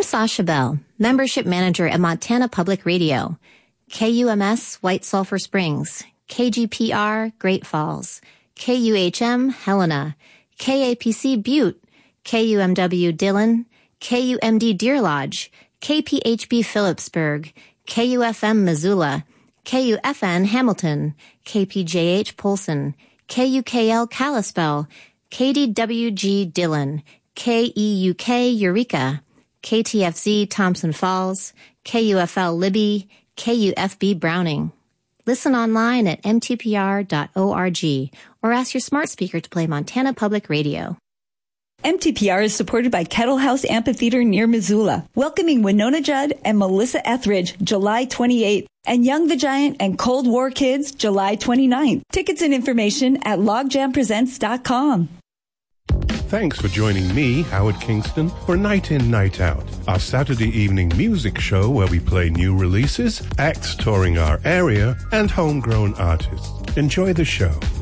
I'm Sasha Bell, Membership Manager at Montana Public Radio, KUMS White Sulphur Springs, KGPR Great Falls, KUHM Helena, KAPC Butte, KUMW Dillon, KUMD Deer Lodge, KPHB Phillipsburg, KUFM Missoula, KUFN Hamilton, KPJH Polson, KUKL Kalispell, KDWG Dillon, KEUK Eureka, KTFZ Thompson Falls, KUFL Libby, KUFB Browning. Listen online at mtpr.org or ask your smart speaker to play Montana Public Radio. MTPR is supported by Kettle House Amphitheater near Missoula, welcoming Winona Judd and Melissa Etheridge July 28th, and Young the Giant and Cold War Kids July 29th. Tickets and information at logjampresents.com. Thanks for joining me, Howard Kingston, for Night In, Night Out, our Saturday evening music show where we play new releases, acts touring our area, and homegrown artists. Enjoy the show.